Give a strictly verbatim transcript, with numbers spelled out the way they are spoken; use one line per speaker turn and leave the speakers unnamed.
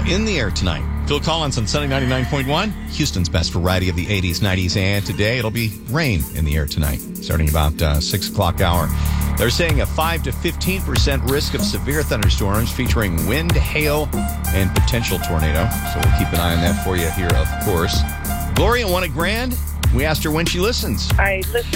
in the air tonight. Phil Collins on Sunny ninety-nine point one, Houston's best variety of the eighties, nineties, and today it'll be rain in the air tonight, starting about uh, six o'clock hour. They're saying a five to fifteen percent risk of severe thunderstorms featuring wind, hail, and potential tornado. So we'll keep an eye on that for you here, of course. Gloria won a grand. We asked her when she listens.
I listen